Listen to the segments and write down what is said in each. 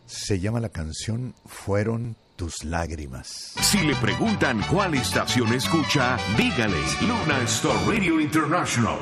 Se llama la canción Fueron tus lágrimas. Si le preguntan cuál estación escucha, dígale Luna Star Radio International.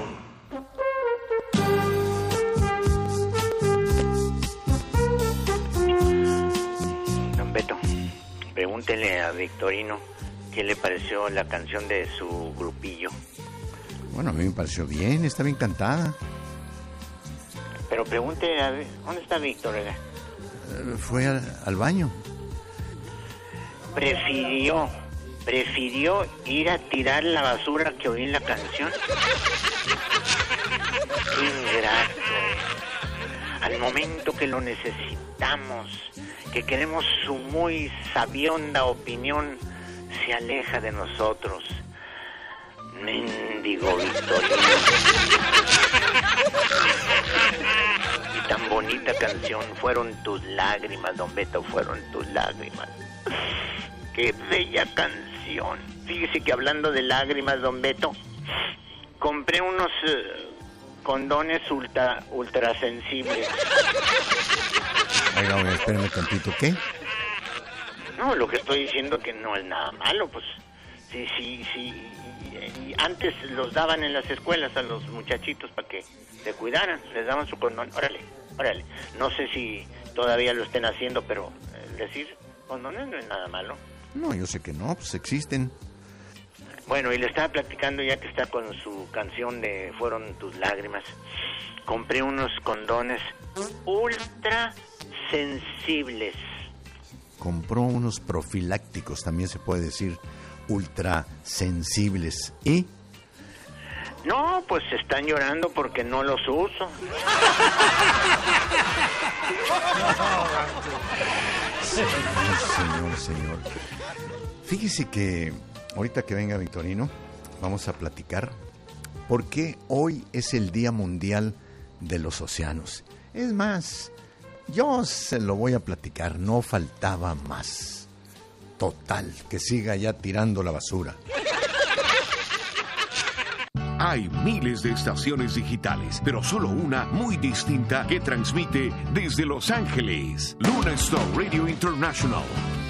Don Beto, pregúntele a Victorino qué le pareció la canción de su grupillo. Bueno, a mí me pareció bien, está bien cantada. Pero pregúntele a ver, ¿dónde está Víctor? Fue al baño. Prefirió ir a tirar la basura que oír la canción. Qué ingrato. Al momento que lo necesitamos, que queremos su muy sabionda opinión, se aleja de nosotros. Mendigo Victorino. Y tan bonita canción, Fueron tus lágrimas, don Beto, fueron tus lágrimas. ¡Qué bella canción! Fíjese que hablando de lágrimas, don Beto, compré unos condones ultra sensibles. Oiga, espérame tantito, ¿qué? No, lo que estoy diciendo que no es nada malo, pues. Sí. Antes los daban en las escuelas a los muchachitos para que se cuidaran, les daban su condón. Órale. No sé si todavía lo estén haciendo, pero decir condones no es nada malo. No, yo sé que no, pues existen. Bueno, y le estaba platicando ya que está con su canción de Fueron tus lágrimas. Compré unos condones ultra sensibles. Compró unos profilácticos, también se puede decir ultra sensibles. ¿Y? No, pues están llorando porque no los uso. Señor. Fíjese que ahorita que venga Victorino, vamos a platicar por qué hoy es el Día Mundial de los Océanos. Es más, yo se lo voy a platicar, no faltaba más. Total, que siga ya tirando la basura. Hay miles de estaciones digitales, pero solo una muy distinta que transmite desde Los Ángeles. Luna Star Radio International.